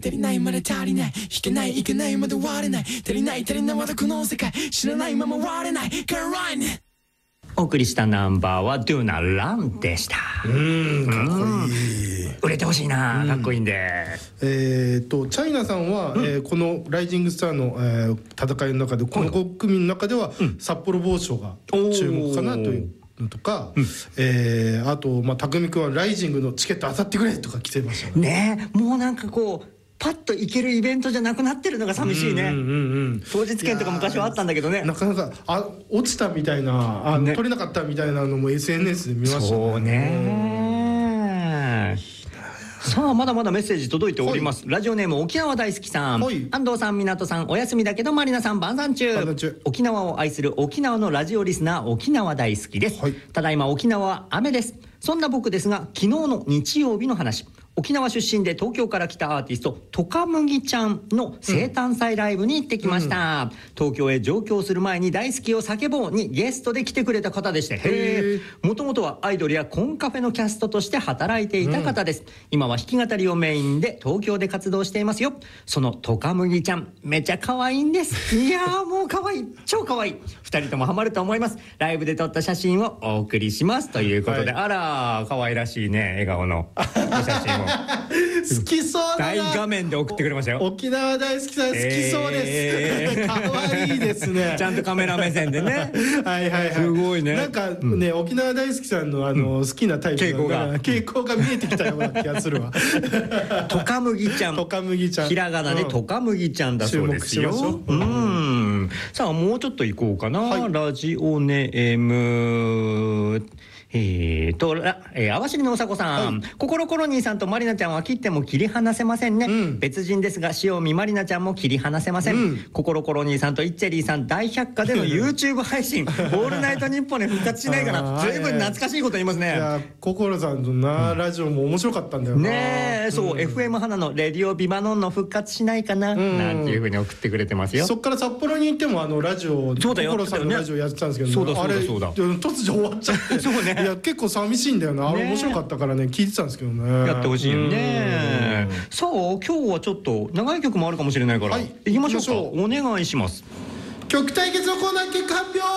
足りないまだ足りない弾けないいけないまだ割れない足りないまだこの世界知らないまま割れないからラインお送りしたナンバーは Do Not Run でした。かっこいい。売れてほしいな、かっこいいんで。 チャイナさんは、このライジングスターの、戦いの中でこの5組の中では、札幌某所が注目かなというのとか、あと、匠君はライジングのチケット当たってくれとか来てましたね。もうなんかこうパッと行けるイベントじゃなくなってるのが寂しいね。当日券とか昔はあったんだけどね、なかなか落ちたみたいな取れなかったみたいなのも SNS で見ましたね。 そうね。さあまだまだメッセージ届いております。ラジオネーム沖縄大好きさん、安藤さん、港さん、お休みだけどマリナさん晩餐中。沖縄を愛する沖縄のラジオリスナー、沖縄大好きです。ただいま沖縄は雨です。そんな僕ですが、昨日の日曜日の話、沖縄出身で東京から来たアーティストトカムギちゃんの生誕祭ライブに行ってきました。東京へ上京する前に大好きを叫ぼうにゲストで来てくれた方でして、もともとはアイドルやコンカフェのキャストとして働いていた方です。今は弾き語りをメインで東京で活動していますよ。そのトカムギちゃんめちゃ可愛いんです。いやーもう可愛い、超可愛い。2人ともハマると思います。ライブで撮った写真をお送りしますということで、あら可愛らしいね笑顔のお写真を好きそうだな。 大画面で送ってくれましたよ。 沖縄大好きさん好きそうです。可愛いですね。 ちゃんとカメラ目線でね。 はいはいはい。 すごいね。 なんかね、沖縄大好きさんの好きなタイプ傾向が見えてきたような気がするわ。 トカムギちゃん。 トカムギちゃん。 ひらがなでトカムギちゃんだそうですよ。さあもうちょっと行こうかな。ラジオネーム。網走のおさこさん、心コロニーさんとマリナちゃんは切っても切り離せませんね。別人ですが塩見マリナちゃんも切り離せません。心コロニーさんとイッチェリーさん大百科での YouTube 配信オールナイトニッポンで復活しないかな。随分懐かしいこと言いますね。 いや心さんとなラジオも面白かったんだよな。 ねえ、そう FM 花のレディオビバノンの復活しないかななんていうふうに送ってくれてますよ。 そっから札幌に行ってもラジオ心さんのラジオやってたんですけど、あれ突如終わっちゃって。そうね。いや結構寂しいんだよな。あれ面白かったからね聞いてたんですけどね。 やってほしいよね。さあ今日はちょっと長い曲もあるかもしれないから行きましょうか。お願いします。 曲対決のコーナー結果発表。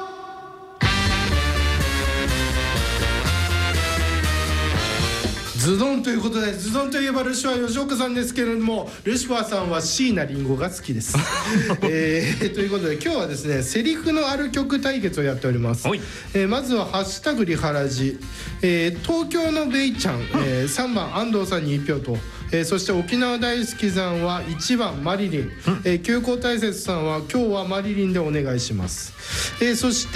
ズドンということで、ズドンといえばルシファー吉岡さんですけれども、ルシファーさんは椎名林檎が好きです。ということで今日はですねセリフのある曲対決をやっております。まずはハッシュタグリハラジ、東京のベイちゃん、3番安藤さんに1票と、そして沖縄大好きさんは1番マリリン、急行大切さんは今日はマリリンでお願いします。そして、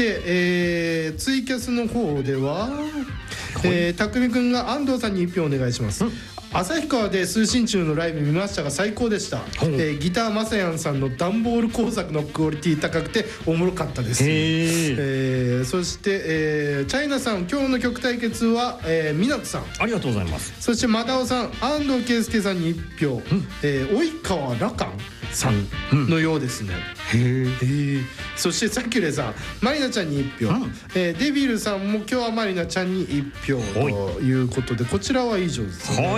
ツイキャスの方ではたくみくんが安藤さんに1票お願いします。旭川で通信中のライブ見ましたが最高でした。ギターまさやんさんの段ボール工作のクオリティ高くておもろかったです。そして、チャイナさん今日の曲対決はみなとさんありがとうございます。 そしてマダオさん安藤圭介さんに1票、及川羅漢さんのようですね。そしてサキュレさんマリナちゃんに1票、デビルさんも今日はマリナちゃんに1票ということでこちらは以上ですね。 はい、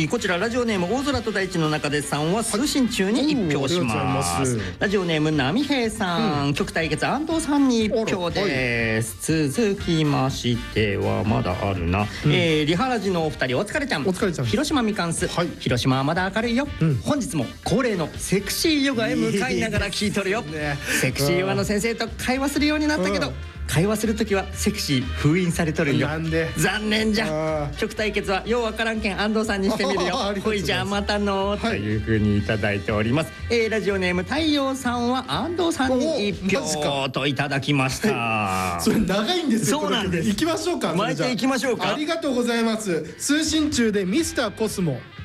こちらラジオネーム大空と大地の中でさんは通信中に1票します。ラジオネーム波平さん、曲対決安藤さんに1票です。続きましてはまだあるな、リハラジのお二人お疲れちゃん、広島みかんす、広島はまだ明るいよ、本日も恒例のセクシーヨガへ向かいながら聞いとるよ。セクシーヨガの先生と会話するようになったけど、会話するときはセクシー封印されとるんよ。残念じゃ。曲対決はようわからんけん安藤さんにしてみるよ。ほいじゃあまたのというふうにいただいております。ラジオネーム太陽さんは安藤さんに1票といただきました。 それ長いんですよ。 そうなんです。 行きましょうか。 巻いていきましょうか。 ありがとうございます。通信中でミスターコスモ